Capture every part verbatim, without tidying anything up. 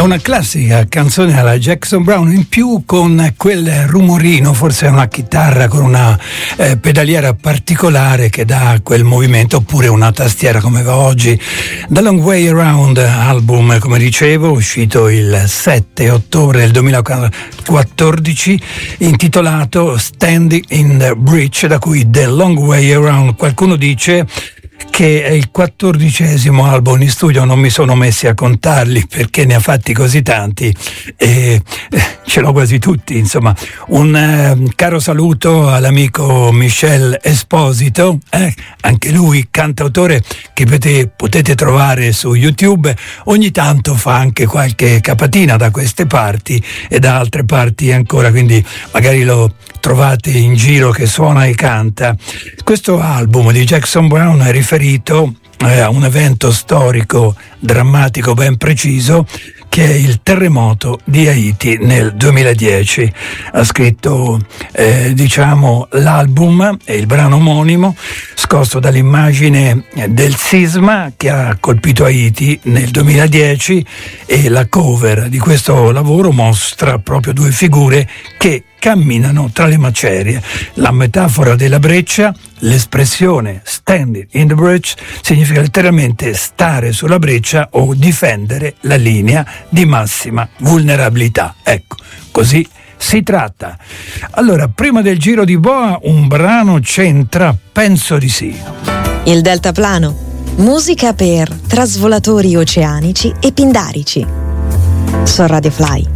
una classica canzone alla Jackson Browne, in più con quel rumorino, forse una chitarra con una eh, pedaliera particolare che dà quel movimento, oppure una tastiera come va oggi. The Long Way Around, album, come dicevo, uscito il sette ottobre del duemilaquattordici, intitolato Standing in the Breach, da cui The Long Way Around. Qualcuno dice che è il quattordicesimo album in studio, non mi sono messi a contarli perché ne ha fatti così tanti e ce l'ho quasi tutti, insomma. Un eh, caro saluto all'amico Michel Esposito, eh, anche lui cantautore che potete, potete trovare su YouTube. Ogni tanto fa anche qualche capatina da queste parti e da altre parti ancora, quindi magari lo trovate in giro che suona e canta. Questo album di Jackson Browne è riferito eh, a un evento storico drammatico ben preciso, che è il terremoto di Haiti nel duemiladieci. Ha scritto eh, diciamo l'album e il brano omonimo, scosso dall'immagine del sisma che ha colpito Haiti nel duemiladieci, e la cover di questo lavoro mostra proprio due figure che camminano tra le macerie. La metafora della breccia, l'espressione standing in the breach, significa letteralmente stare sulla breccia o difendere la linea di massima vulnerabilità. Ecco, così si tratta. Allora, prima del giro di boa, un brano c'entra? Penso di sì. Il deltaplano, musica per trasvolatori oceanici e pindarici. Su Radio Fly.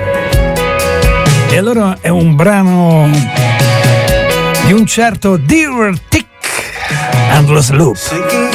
E allora è un brano di un certo Dear Tick, Endless Loop.